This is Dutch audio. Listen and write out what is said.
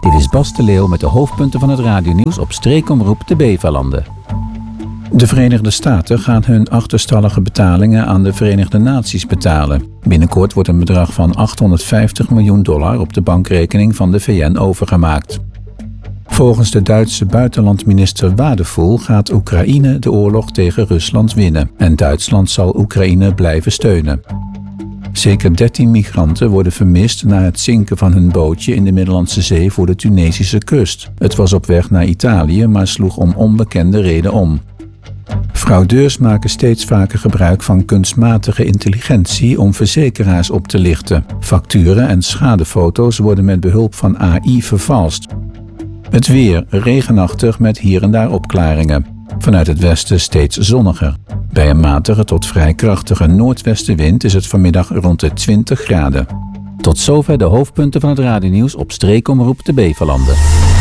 Dit is Bas de Leeuw met de hoofdpunten van het radionieuws op streekomroep de Bevelanden. De Verenigde Staten gaan hun achterstallige betalingen aan de Verenigde Naties betalen. Binnenkort wordt een bedrag van $850 miljoen op de bankrekening van de VN overgemaakt. Volgens de Duitse buitenlandminister Wadephul gaat Oekraïne de oorlog tegen Rusland winnen en Duitsland zal Oekraïne blijven steunen. Zeker 13 migranten worden vermist na het zinken van hun bootje in de Middellandse Zee voor de Tunesische kust. Het was op weg naar Italië, maar sloeg om onbekende reden om. Fraudeurs maken steeds vaker gebruik van kunstmatige intelligentie om verzekeraars op te lichten. Facturen en schadefoto's worden met behulp van AI vervalst. Het weer regenachtig met hier en daar opklaringen. Vanuit het westen steeds zonniger. Bij een matige tot vrij krachtige noordwestenwind is het vanmiddag rond de 20 graden. Tot zover de hoofdpunten van het radionieuws op streekomroep de Bevelanden.